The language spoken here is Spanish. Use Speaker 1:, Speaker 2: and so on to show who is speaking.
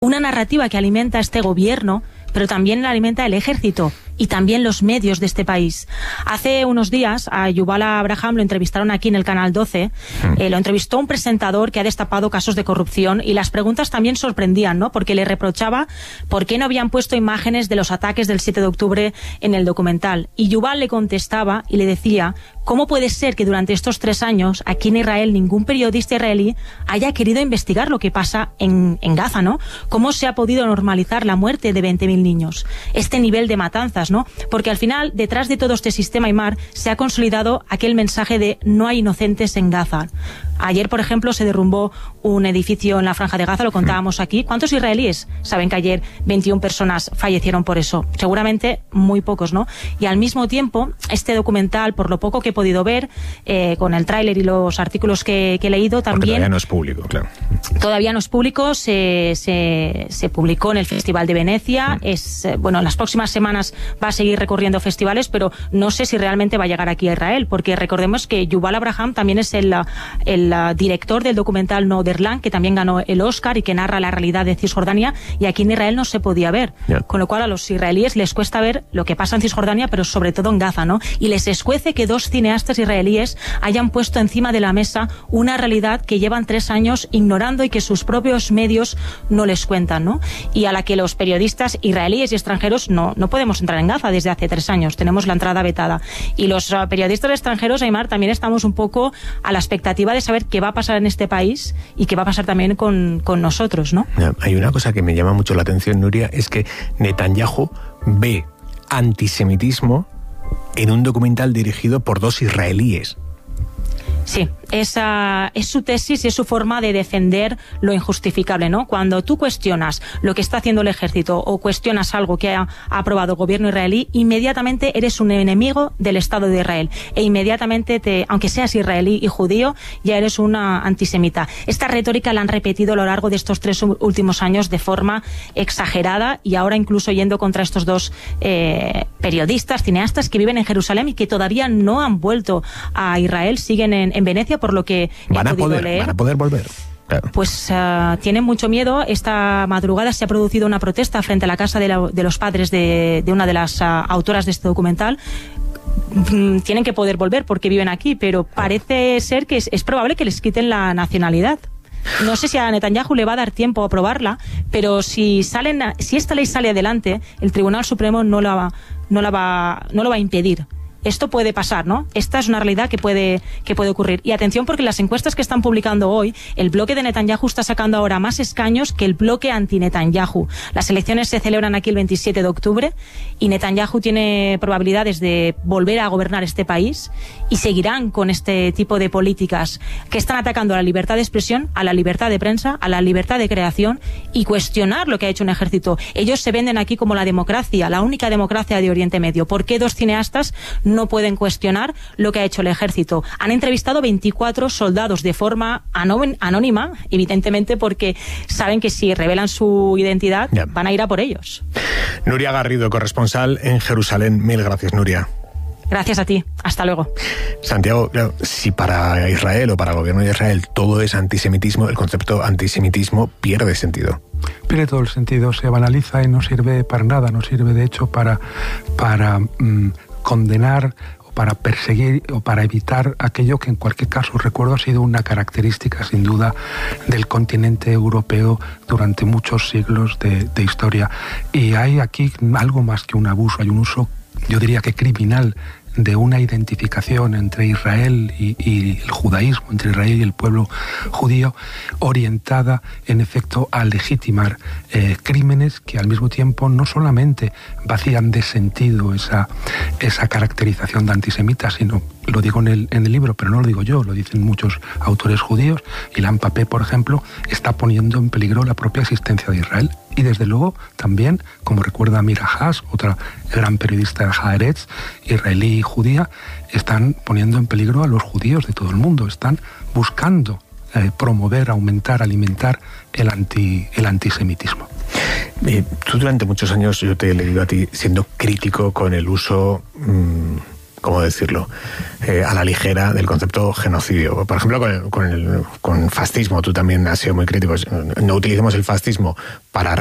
Speaker 1: una narrativa que alimenta este gobierno, pero también la alimenta el ejército y también los medios de este país. Hace unos días a Yuval Abraham lo entrevistaron aquí en el Canal 12, lo entrevistó un presentador que ha destapado casos de corrupción y las preguntas también sorprendían, ¿no? Porque le reprochaba por qué no habían puesto imágenes de los ataques del 7 de octubre en el documental. Y Yuval le contestaba y le decía: ¿cómo puede ser que durante estos 3 años aquí en Israel ningún periodista israelí haya querido investigar lo que pasa en Gaza, ¿no? ¿Cómo se ha podido normalizar la muerte de 20.000 niños? Este nivel de matanzas, ¿no? Porque al final, detrás de todo este sistema IMAR, se ha consolidado aquel mensaje de no hay inocentes en Gaza. Ayer, por ejemplo, se derrumbó un edificio en la Franja de Gaza, lo contábamos aquí. ¿Cuántos israelíes saben que ayer 21 personas fallecieron por eso? Seguramente muy pocos, ¿no? Y al mismo tiempo, este documental, por lo poco que he podido ver, con el tráiler y los artículos que he leído, también...
Speaker 2: Porque todavía no es público, claro.
Speaker 1: Todavía no es público, se publicó en el Festival de Venecia. Bueno, en las próximas semanas va a seguir recorriendo festivales, pero no sé si realmente va a llegar aquí a Israel, porque recordemos que Yuval Abraham también es el director del documental Northern, que también ganó el Oscar y que narra la realidad de Cisjordania, y aquí en Israel no se podía ver. Con lo cual a los israelíes les cuesta ver lo que pasa en Cisjordania, pero sobre todo en Gaza, ¿no? Y les escuece que 2 cineastas israelíes hayan puesto encima de la mesa una realidad que llevan 3 años ignorando y que sus propios medios no les cuentan, ¿no? Y a la que los periodistas israelíes y extranjeros no podemos entrar en Gaza desde hace 3 años, tenemos la entrada vetada. Y los periodistas extranjeros, Aimar, también estamos un poco a la expectativa de saber qué va a pasar en este país y qué va a pasar también con nosotros, ¿no?
Speaker 2: Hay una cosa que me llama mucho la atención, Nuria, es que Netanyahu ve antisemitismo en un documental dirigido por 2 israelíes.
Speaker 1: Sí, esa es su tesis y es su forma de defender lo injustificable, ¿no? Cuando tú cuestionas lo que está haciendo el ejército o cuestionas algo que ha aprobado el gobierno israelí, inmediatamente eres un enemigo del Estado de Israel e inmediatamente, aunque seas israelí y judío, ya eres una antisemita. Esta retórica la han repetido a lo largo de estos 3 últimos años de forma exagerada y ahora incluso yendo contra estos 2 periodistas, cineastas que viven en Jerusalén y que todavía no han vuelto a Israel, siguen en Venecia, por lo que
Speaker 2: van a poder volver. Claro.
Speaker 1: Pues tienen mucho miedo. Esta madrugada se ha producido una protesta frente a la casa de los padres de una de las autoras de este documental. Tienen que poder volver porque viven aquí, pero parece ser que es probable que les quiten la nacionalidad. No sé si a Netanyahu le va a dar tiempo a aprobarla, pero si esta ley sale adelante, el Tribunal Supremo no lo va a impedir. Esto puede pasar, ¿no? Esta es una realidad que puede ocurrir. Y atención, porque las encuestas que están publicando hoy, el bloque de Netanyahu está sacando ahora más escaños que el bloque anti-Netanyahu. Las elecciones se celebran aquí el 27 de octubre y Netanyahu tiene probabilidades de volver a gobernar este país y seguirán con este tipo de políticas que están atacando a la libertad de expresión, a la libertad de prensa, a la libertad de creación y cuestionar lo que ha hecho un ejército. Ellos se venden aquí como la democracia, la única democracia de Oriente Medio. ¿Por qué 2 cineastas no pueden cuestionar lo que ha hecho el ejército? Han entrevistado 24 soldados de forma anónima, evidentemente porque saben que si revelan su identidad van a ir a por ellos.
Speaker 2: Nuria Garrido, corresponsal en Jerusalén. Mil gracias, Nuria.
Speaker 1: Gracias a ti. Hasta luego.
Speaker 2: Santiago, claro, si para Israel o para el gobierno de Israel todo es antisemitismo, el concepto antisemitismo pierde sentido.
Speaker 3: Pierde todo el sentido, se banaliza y no sirve para nada, no sirve de hecho para condenar o para perseguir o para evitar aquello que en cualquier caso, recuerdo, ha sido una característica sin duda del continente europeo durante muchos siglos de historia. Y hay aquí algo más que un abuso, hay un uso, yo diría que criminal, de una identificación entre Israel y el judaísmo, entre Israel y el pueblo judío, orientada en efecto a legitimar crímenes que al mismo tiempo no solamente vacían de sentido esa caracterización de antisemita, sino, lo digo en el libro, pero no lo digo yo, lo dicen muchos autores judíos. Ilan Pappé, por ejemplo, está poniendo en peligro la propia existencia de Israel. Y desde luego también, como recuerda Mira Haas, otra gran periodista de Haaretz, israelí y judía, están poniendo en peligro a los judíos de todo el mundo. Están buscando promover, aumentar, alimentar el antisemitismo.
Speaker 2: Tú durante muchos años, yo te he leído a ti siendo crítico con el uso ¿cómo decirlo?, a la ligera del concepto genocidio. Por ejemplo, con fascismo, tú también has sido muy crítico. No utilicemos el fascismo para